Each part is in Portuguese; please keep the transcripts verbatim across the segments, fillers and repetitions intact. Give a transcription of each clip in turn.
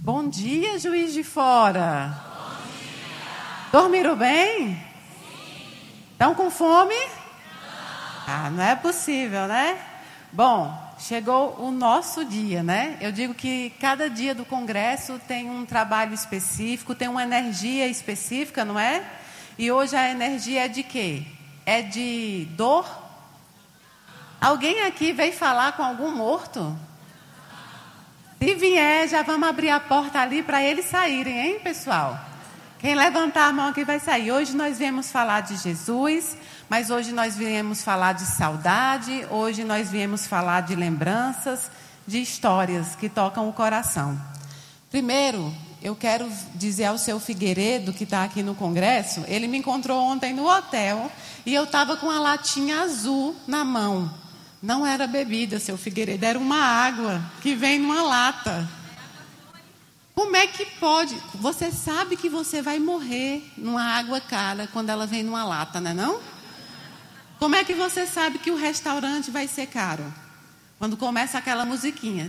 Bom dia, Juiz de Fora. Bom dia. Dormiram bem? Sim. Estão com fome? Não. Ah, não é possível, né? Bom, chegou o nosso dia, né? Eu digo que cada dia do congresso tem um trabalho específico, tem uma energia específica, não é? E hoje a energia é de quê? É de dor? Alguém aqui veio falar com algum morto? Se vier, já vamos abrir a porta ali para eles saírem, hein, pessoal? Quem levantar a mão aqui vai sair. Hoje nós viemos falar de Jesus, mas hoje nós viemos falar de saudade, hoje nós viemos falar de lembranças, de histórias que tocam o coração. Primeiro, eu quero dizer ao seu Figueiredo, que está aqui no congresso, ele me encontrou ontem no hotel e eu estava com uma latinha azul na mão. Não era bebida, seu Figueiredo, era uma água que vem numa lata. Como é que pode? Você sabe que você vai morrer numa água cara quando ela vem numa lata, não é não? Como é que você sabe que o restaurante vai ser caro? Quando começa aquela musiquinha.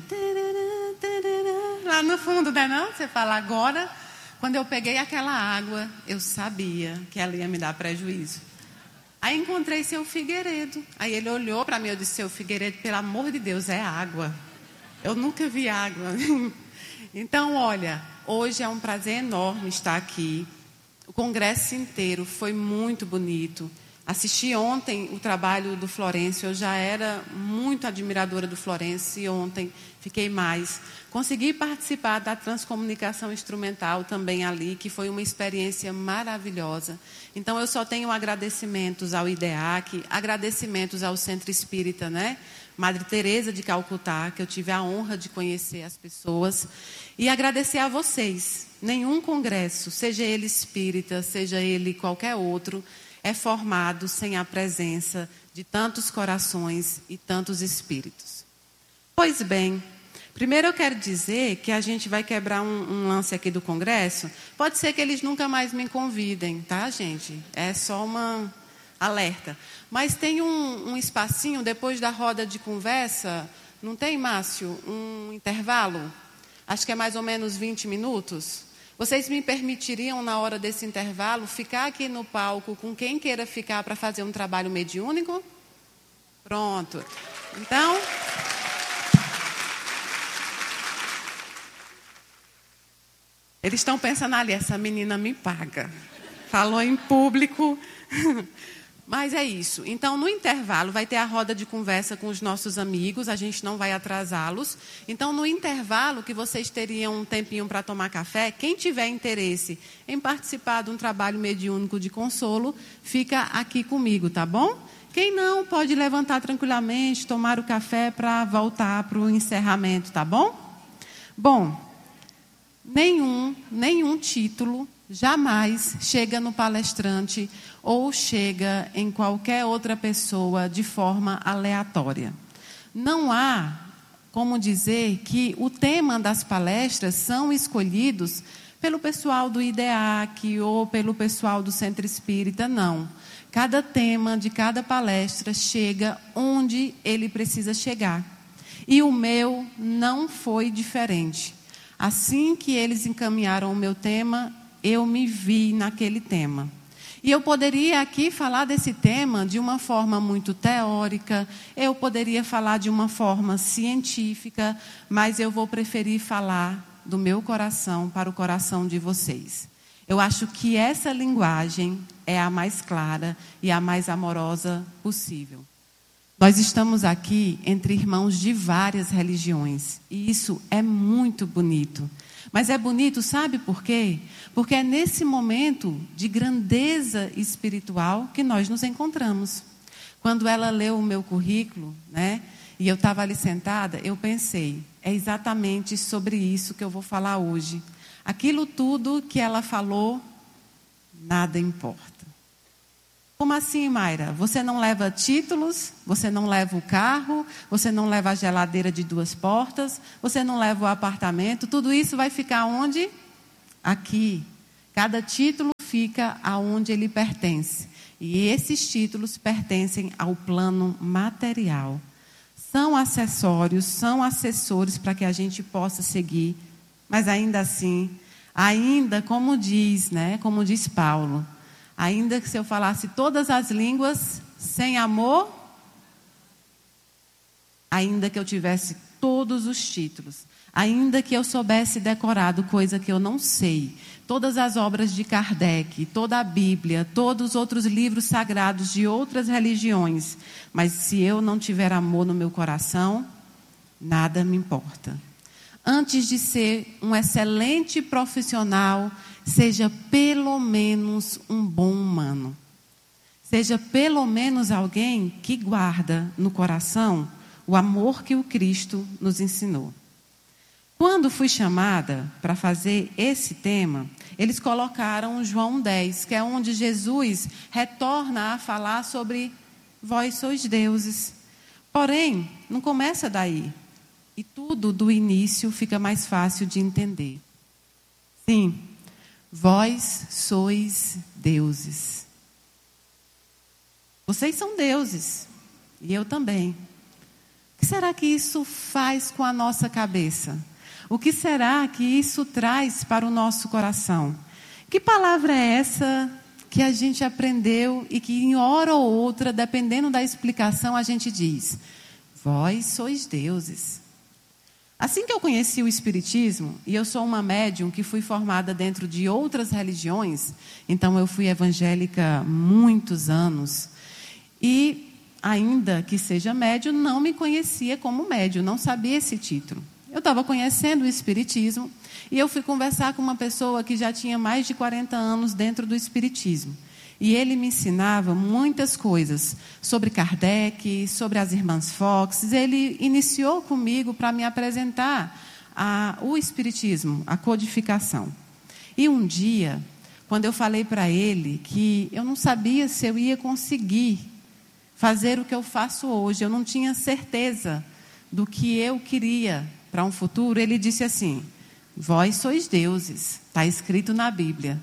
Lá no fundo, não é não? Você fala agora, quando eu peguei aquela água, eu sabia que ela ia me dar prejuízo. Aí encontrei seu Figueiredo. Aí ele olhou para mim e disse, seu Figueiredo, pelo amor de Deus, é água. Eu nunca vi água. Então, olha, hoje é um prazer enorme estar aqui. O congresso inteiro foi muito bonito. Assisti ontem o trabalho do Florencio. Eu já era muito admiradora do Florencio e ontem fiquei mais. Consegui participar da transcomunicação instrumental também ali, que foi uma experiência maravilhosa. Então, eu só tenho agradecimentos ao IDEAC, agradecimentos ao Centro Espírita, né? Madre Teresa de Calcutá, que eu tive a honra de conhecer as pessoas. E agradecer a vocês. Nenhum congresso, seja ele espírita, seja ele qualquer outro, é formado sem a presença de tantos corações e tantos espíritos. Pois bem, primeiro eu quero dizer que a gente vai quebrar um, um lance aqui do congresso. Pode ser que eles nunca mais me convidem, tá, gente? É só uma alerta. Mas tem um, um espacinho depois da roda de conversa, não tem, Márcio, um intervalo? Acho que é mais ou menos vinte minutos. Vocês me permitiriam, na hora desse intervalo, ficar aqui no palco com quem queira ficar para fazer um trabalho mediúnico? Pronto. Então... Eles estão pensando ali, essa menina me paga. Falou em público. Mas é isso. Então, no intervalo, vai ter a roda de conversa com os nossos amigos. A gente não vai atrasá-los. Então, no intervalo, que vocês teriam um tempinho para tomar café, quem tiver interesse em participar de um trabalho mediúnico de consolo, fica aqui comigo, tá bom? Quem não, pode levantar tranquilamente, tomar o café para voltar para o encerramento, tá bom? Bom, nenhum, nenhum título jamais chega no palestrante ou chega em qualquer outra pessoa de forma aleatória. Não há como dizer que o tema das palestras são escolhidos pelo pessoal do IDEAC ou pelo pessoal do Centro Espírita, não. Cada tema de cada palestra chega onde ele precisa chegar. E o meu não foi diferente. Assim que eles encaminharam o meu tema, eu me vi naquele tema. E eu poderia aqui falar desse tema de uma forma muito teórica, eu poderia falar de uma forma científica, mas eu vou preferir falar do meu coração para o coração de vocês. Eu acho que essa linguagem é a mais clara e a mais amorosa possível. Nós estamos aqui entre irmãos de várias religiões, e isso é muito bonito. Mas é bonito, sabe por quê? Porque é nesse momento de grandeza espiritual que nós nos encontramos. Quando ela leu o meu currículo, né, e eu estava ali sentada, eu pensei, é exatamente sobre isso que eu vou falar hoje. Aquilo tudo que ela falou, nada importa. Como assim, Mayra? Você não leva títulos, você não leva o carro, você não leva a geladeira de duas portas, você não leva o apartamento, tudo isso vai ficar onde? Aqui. Cada título fica aonde ele pertence. E esses títulos pertencem ao plano material. São acessórios, são assessores para que a gente possa seguir Mas ainda assim, ainda como diz, né, como diz Paulo, ainda que se eu falasse todas as línguas sem amor, ainda que eu tivesse todos os títulos, ainda que eu soubesse decorado, coisa que eu não sei, todas as obras de Kardec, toda a Bíblia, todos os outros livros sagrados de outras religiões, mas se eu não tiver amor no meu coração, nada me importa. Antes de ser um excelente profissional, seja pelo menos um bom humano. Seja pelo menos alguém que guarda no coração o amor que o Cristo nos ensinou. Quando fui chamada para fazer esse tema, eles colocaram João dez, que é onde Jesus retorna a falar sobre vós sois deuses. Porém, não começa daí. E tudo do início fica mais fácil de entender. Sim, vós sois deuses. Vocês são deuses. E eu também. O que será que isso faz com a nossa cabeça? O que será que isso traz para o nosso coração? Que palavra é essa que a gente aprendeu e que em hora ou outra, dependendo da explicação, a gente diz: vós sois deuses. Assim que eu conheci o Espiritismo, e eu sou uma médium que fui formada dentro de outras religiões, então eu fui evangélica há muitos anos, e ainda que seja médium, não me conhecia como médium, não sabia esse título. Eu estava conhecendo o Espiritismo e eu fui conversar com uma pessoa que já tinha mais de quarenta anos dentro do Espiritismo. E ele me ensinava muitas coisas sobre Kardec, sobre as irmãs Fox. Ele iniciou comigo para me apresentar a, o Espiritismo, a codificação. E um dia, quando eu falei para ele que eu não sabia se eu ia conseguir fazer o que eu faço hoje, eu não tinha certeza do que eu queria para um futuro, ele disse assim: vós sois deuses, está escrito na Bíblia.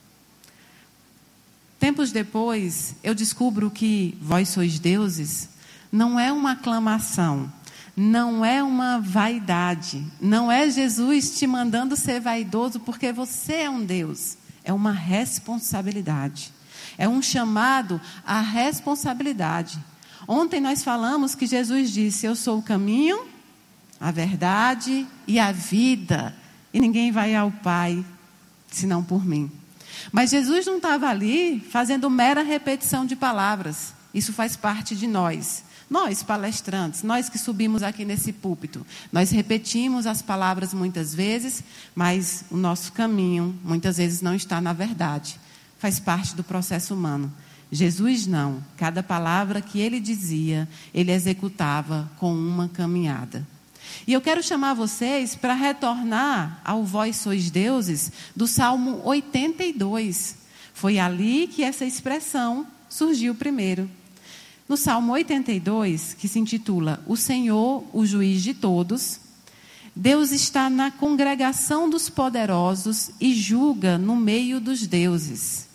Tempos depois, eu descubro que vós sois deuses não é uma aclamação, não é uma vaidade, não é Jesus te mandando ser vaidoso porque você é um Deus, é uma responsabilidade, é um chamado à responsabilidade. Ontem nós falamos que Jesus disse: eu sou o caminho, a verdade e a vida, e ninguém vai ao Pai senão por mim. Mas Jesus não estava ali fazendo mera repetição de palavras. Isso faz parte de nós. Nós, palestrantes, nós que subimos aqui nesse púlpito, nós repetimos as palavras muitas vezes, mas o nosso caminho muitas vezes não está na verdade. Faz parte do processo humano. Jesus não. Cada palavra que ele dizia, ele executava com uma caminhada. E eu quero chamar vocês para retornar ao vós sois deuses do Salmo oitenta e dois. Foi ali que essa expressão surgiu primeiro. No Salmo oitenta e dois, que se intitula O Senhor, o juiz de todos, Deus está na congregação dos poderosos e julga no meio dos deuses.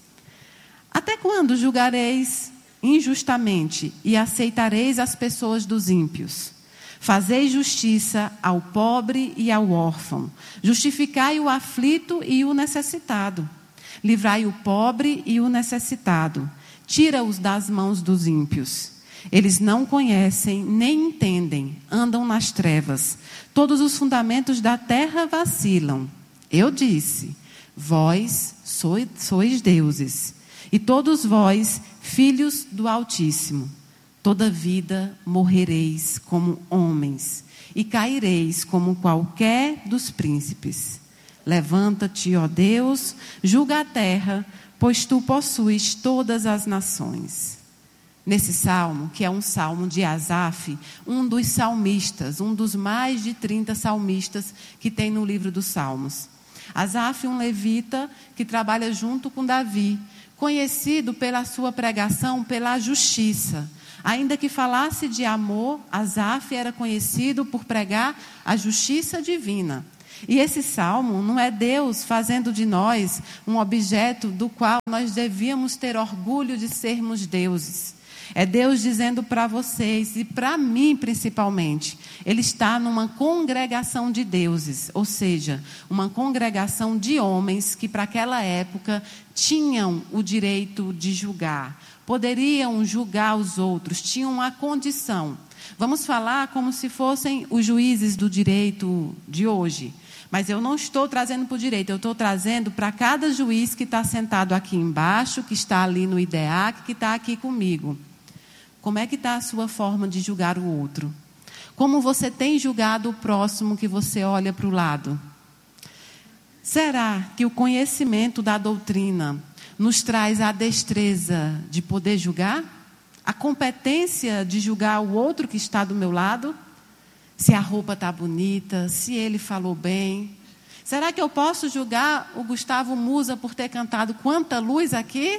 Até quando julgareis injustamente e aceitareis as pessoas dos ímpios? Fazei justiça ao pobre e ao órfão. Justificai o aflito e o necessitado. Livrai o pobre e o necessitado. Tira-os das mãos dos ímpios. Eles não conhecem nem entendem, andam nas trevas. Todos os fundamentos da terra vacilam. Eu disse: vós sois, sois deuses, e todos vós, filhos do Altíssimo. Toda vida morrereis como homens, e caireis como qualquer dos príncipes. Levanta-te, ó Deus, julga a terra, pois tu possuis todas as nações. Nesse salmo, que é um salmo de Asaf, um dos salmistas, um dos mais de trinta salmistas que tem no livro dos Salmos. Asaf, um levita que trabalha junto com Davi, conhecido pela sua pregação pela justiça. Ainda que falasse de amor, Asaf era conhecido por pregar a justiça divina. E esse salmo não é Deus fazendo de nós um objeto do qual nós devíamos ter orgulho de sermos deuses. É Deus dizendo para vocês, e para mim principalmente, Ele está numa congregação de deuses, ou seja, uma congregação de homens que para aquela época tinham o direito de julgar, poderiam julgar os outros, tinham a condição. Vamos falar como se fossem os juízes do direito de hoje. Mas eu não estou trazendo para o direito, eu estou trazendo para cada juiz que está sentado aqui embaixo, que está ali no I D E A C, que está aqui comigo. Como é que está a sua forma de julgar o outro? Como você tem julgado o próximo que você olha para o lado? Será que o conhecimento da doutrina nos traz a destreza de poder julgar? A competência de julgar o outro que está do meu lado? Se a roupa está bonita, se ele falou bem. Será que eu posso julgar o Gustavo Musa por ter cantado Quanta Luz aqui?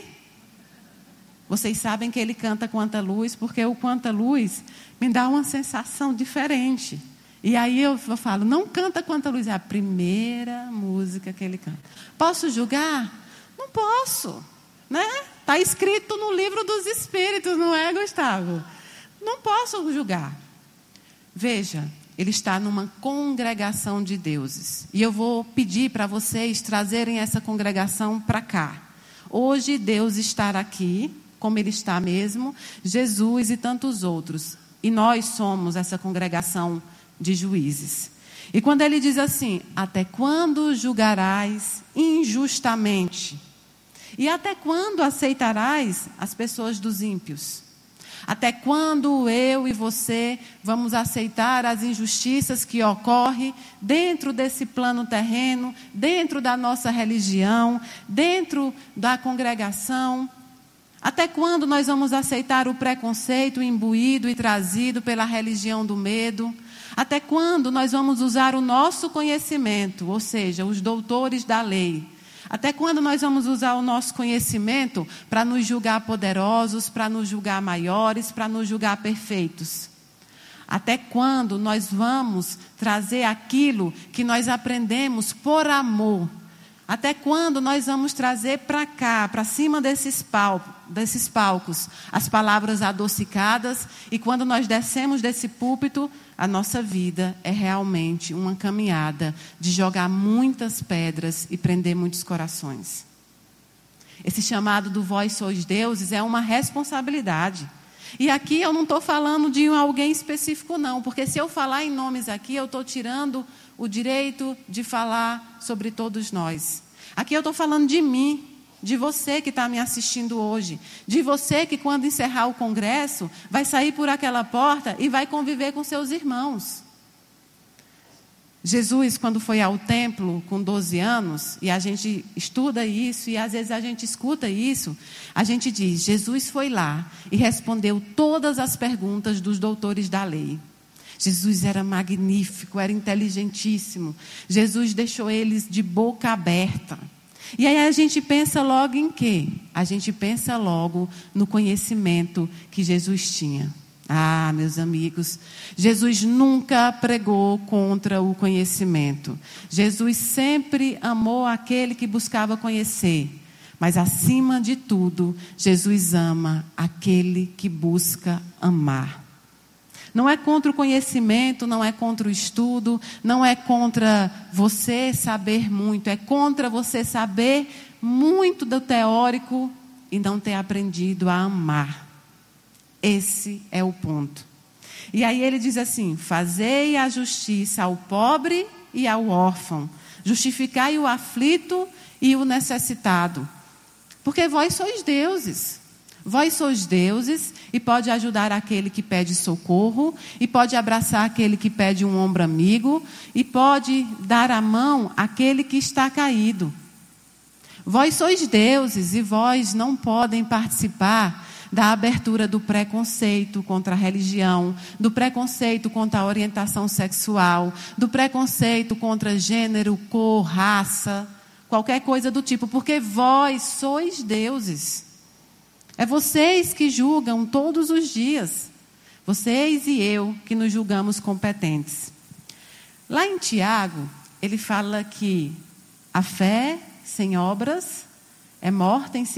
Vocês sabem que ele canta Quanta Luz, porque o Quanta Luz me dá uma sensação diferente. E aí eu falo, não canta Quanta Luz, é a primeira música que ele canta. Posso julgar? Não posso, né? Está escrito no livro dos Espíritos, não é, Gustavo? Não posso julgar. Veja, ele está numa congregação de deuses. E eu vou pedir para vocês trazerem essa congregação para cá. Hoje Deus está aqui, como Ele está mesmo, Jesus e tantos outros. E nós somos essa congregação de juízes. E quando Ele diz assim, até quando julgarás injustamente? E até quando aceitarás as pessoas dos ímpios? Até quando eu e você vamos aceitar as injustiças que ocorrem dentro desse plano terreno, dentro da nossa religião, dentro da congregação? Até quando nós vamos aceitar o preconceito imbuído e trazido pela religião do medo? Até quando nós vamos usar o nosso conhecimento, ou seja, os doutores da lei? Até quando nós vamos usar o nosso conhecimento para nos julgar poderosos, para nos julgar maiores, para nos julgar perfeitos? Até quando nós vamos trazer aquilo que nós aprendemos por amor? Até quando nós vamos trazer para cá, para cima desses, pal- desses palcos, as palavras adocicadas, e quando nós descemos desse púlpito, a nossa vida é realmente uma caminhada de jogar muitas pedras e prender muitos corações. Esse chamado do vós sois deuses é uma responsabilidade. E aqui eu não estou falando de alguém específico não, porque se eu falar em nomes aqui, eu estou tirando o direito de falar sobre todos nós. Aqui eu estou falando de mim, de você que está me assistindo hoje, de você que quando encerrar o congresso, vai sair por aquela porta e vai conviver com seus irmãos. Jesus, quando foi ao templo com doze anos, e a gente estuda isso, e às vezes a gente escuta isso, a gente diz, Jesus foi lá e respondeu todas as perguntas dos doutores da lei. Jesus era magnífico, era inteligentíssimo. Jesus deixou eles de boca aberta. E aí a gente pensa logo em quê? A gente pensa logo no conhecimento que Jesus tinha. Ah, meus amigos, Jesus nunca pregou contra o conhecimento. Jesus sempre amou aquele que buscava conhecer. Mas acima de tudo, Jesus ama aquele que busca amar. Não é contra o conhecimento, não é contra o estudo, não é contra você saber muito, é contra você saber muito do teórico e não ter aprendido a amar. Esse é o ponto. E aí ele diz assim, fazei a justiça ao pobre e ao órfão, justificai o aflito e o necessitado, porque vós sois deuses. Vós sois deuses e pode ajudar aquele que pede socorro, e pode abraçar aquele que pede um ombro amigo, e pode dar a mão àquele que está caído. Vós sois deuses e vós não podem participar da abertura do preconceito contra a religião, do preconceito contra a orientação sexual, do preconceito contra gênero, cor, raça, qualquer coisa do tipo, porque vós sois deuses. É vocês que julgam todos os dias. Vocês e eu que nos julgamos competentes. Lá em Tiago, ele fala que a fé sem obras é morta em si